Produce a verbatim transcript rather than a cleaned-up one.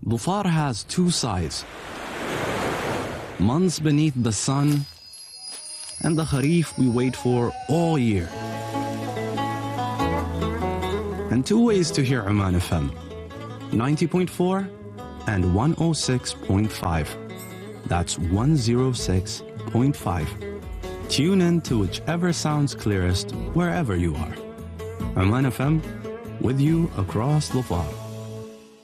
Dhufar has two sides. Months beneath the sun, and the Kharif we wait for all year. And two ways to hear Oman F M, ninety point four and one oh six point five. That's one oh six point five. Tune in to whichever sounds clearest wherever you are. Oman F M, with you across Dhufar.